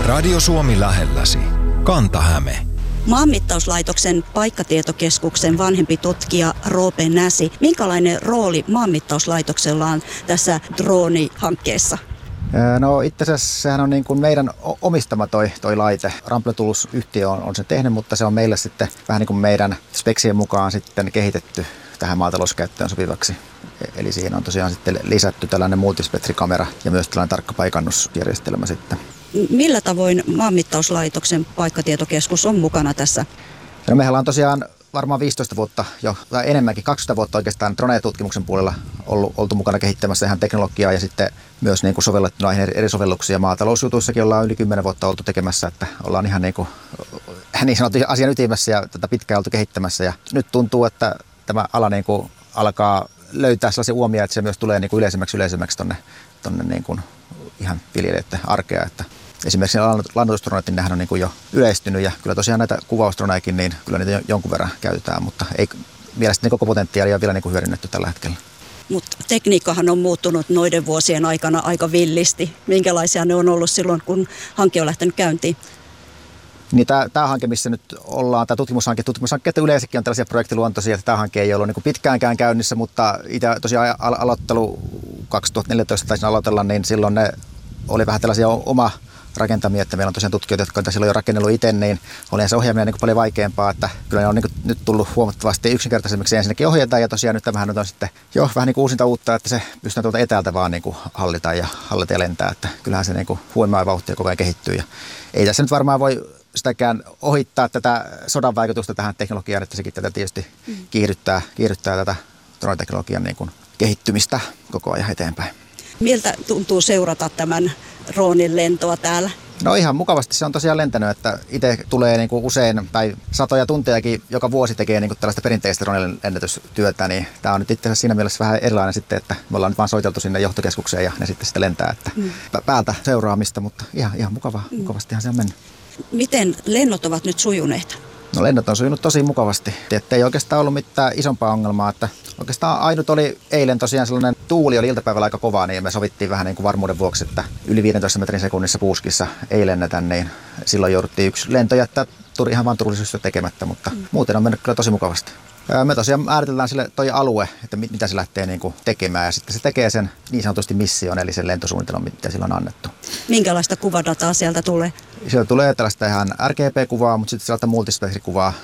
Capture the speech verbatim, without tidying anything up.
Radio Suomi lähelläsi. Kanta-Häme. Maanmittauslaitoksen paikkatietokeskuksen vanhempi tutkija Roope Näsi. Minkälainen rooli Maanmittauslaitoksella on tässä droonihankkeessa? No itse asiassa sehän on niin kuin meidän omistama toi, toi laite. Rampletools-yhtiö on, on sen tehnyt, mutta se on meille sitten vähän niin kuin meidän speksien mukaan sitten kehitetty tähän maatalouskäyttöön sopivaksi. Eli siihen on tosiaan sitten lisätty tällainen multispektrikamera ja myös tällainen tarkka paikannusjärjestelmä sitten. Millä tavoin Maanmittauslaitoksen paikkatietokeskus on mukana tässä? No mehän on tosiaan varmaan viisitoista vuotta jo, tai enemmänkin, kaksikymmentä vuotta oikeastaan drone-tutkimuksen puolella ollut, oltu mukana kehittämässä ihan teknologiaa ja sitten myös niin kuin sovellettu noihin eri sovelluksia. Maatalousjutuissakin ollaan yli kymmenen vuotta oltu tekemässä, että ollaan ihan niin kuin niin sanottu asian ytimessä ja tätä pitkään oltu kehittämässä. Ja nyt tuntuu, että tämä ala niin kuin alkaa löytää sellaisia uomia, että se myös tulee niin kuin yleisemmäksi yleisemmäksi tuonne tonne niin kuin ihan viljelijöiden arkea. Että esimerkiksi lannoitusdroneet, niin nehän on niin kuin jo yleistynyt ja kyllä tosiaan näitä kuvausdronejakin, niin kyllä niitä jonkun verran käytetään, mutta ei mielestäni koko potentiaalia ole vielä niin kuin hyödynnetty tällä hetkellä. Mutta tekniikkahan on muuttunut noiden vuosien aikana aika villisti. Minkälaisia ne on ollut silloin, kun hanke on lähtenyt käyntiin? Niin tämä hanke, missä nyt ollaan, tämä tutkimushanke, tutkimushankkeet yleensäkin on tällaisia projektiluontoisia, että tämä hanke ei ollut niin kuin pitkäänkään käynnissä, mutta itse tosiaan al- aloittelu kaksituhattaneljätoista taisin aloitella, niin silloin ne oli vähän tällaisia oma rakentamia, että meillä on tosiaan tutkijoita, jotka on silloin jo rakennellut itse, niin oli se ohjaaminen niin paljon vaikeampaa, että kyllä ne on niin kuin nyt tullut huomattavasti yksinkertaisemmiksi ensinnäkin ohjataan ja tosiaan nyt tämähän on sitten jo vähän niin kuin uusinta uutta, että se pystyy tuolta etäältä vaan niin kuin hallita ja hallita ja lentää, että kyllähän se niin kuin huimaa vauhtia koko ajan kehittyy ja ei tässä nyt varmaan voi sitäkään ohittaa tätä sodan vaikutusta tähän teknologiaan, että sekin tätä tietysti kiihdyttää, kiihdyttää tätä drone-teknologian niin kuin kehittymistä koko ajan eteenpäin. Miltä tuntuu seurata tämän droonin lentoa täällä? No ihan mukavasti se on tosiaan lentänyt, että itse tulee niin kuin usein tai satoja tuntejakin joka vuosi tekee niin kuin tällaista perinteistä dronen lennätystyötä, niin tämä on nyt itse asiassa siinä mielessä vähän erilainen sitten, että me ollaan nyt vaan soiteltu sinne johtokeskukseen ja ne sitten sitä lentää, että mm. päältä seuraamista, mutta ihan, ihan mukava, mm. mukavastihan se on mennyt. Miten lennot ovat nyt sujuneet? No lennot on sujunut tosi mukavasti. Että ei oikeastaan ollut mitään isompaa ongelmaa. Että oikeastaan ainut oli eilen tosiaan sellainen tuuli oli iltapäivällä aika kovaa, niin me sovittiin vähän niin kuin varmuuden vuoksi, että yli viidentoista metrin sekunnissa puuskissa ei lennetä, niin silloin jouduttiin yksi lento jättää ihan vaan turvallisuudesta tekemättä, mutta mm. muuten on mennyt kyllä tosi mukavasti. Me tosiaan määritellään sille toi alue, että mitä se lähtee niin kuin tekemään ja sitten se tekee sen niin sanotusti mission, eli sen lentosuunnitelman, mitä sillä on annettu. Minkälaista kuvadataa sieltä tulee? Sieltä tulee tällaista ihan R G B-kuvaa, mutta sitten sieltä multispektrikuvaa